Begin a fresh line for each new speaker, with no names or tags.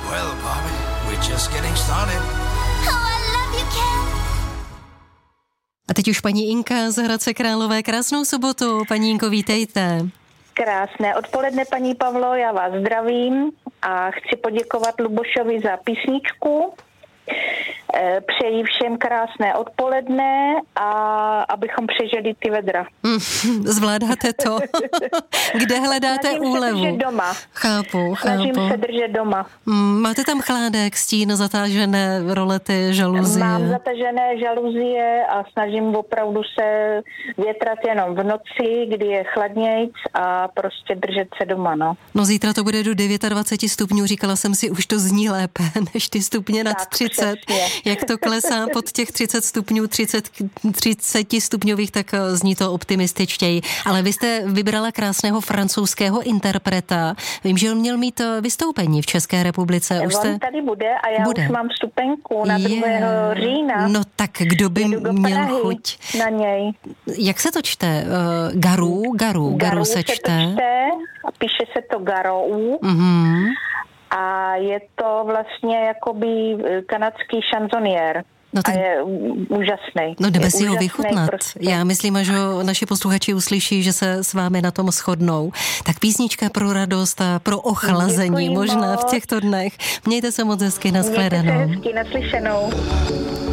Well, Bobby, we're just getting started.
Oh, I love you, Ken.
A teď už paní Inka z Hradce Králové. Krásnou sobotu, paní Inko, vítejte.
Krásné odpoledne, paní Pavlo, já vás zdravím a chci poděkovat Lubošovi za písničku. Přeji všem krásné odpoledne a abychom přežili ty vedra.
Zvládáte to? Kde hledáte
Snažím
úlevu?
se držet doma.
Chápu.
Snažím se držet doma.
Máte tam chládek, stín, zatážené rolety, žaluzie?
Mám zatažené žaluzie a snažím opravdu se větrat jenom v noci, kdy je chladnějc a prostě držet se doma, no.
No zítra to bude do 29 stupňů, říkala jsem si, už to zní lépe než ty stupně nad
Tak,
30.
přesně.
Jak to klesá pod těch 30 stupňů, 30 stupňových, tak zní to optimističtěji. Ale vy jste vybrala krásného francouzského interpreta. Vím, že on měl mít vystoupení v České republice.
On tady bude a já už mám vstupenku na 2. října.
No tak kdo by měl chuť?
Na něj.
Jak se to čte? Garu se čte.
A píše se to Garou.
Mm-hmm.
A je to vlastně jakoby kanadský šanzoniér.
No
a je úžasný.
No jdeme si ho
úžasný
vychutnat.
prostě.
Já myslím, že naši posluchači uslyší, že se s vámi na tom shodnou. Tak písnička pro radost a pro ochlazení.
Děkuji
možná
moc.
v těchto dnech. Mějte se moc hezky,
Mějte se
nashledanou.
hezky, naslyšenou.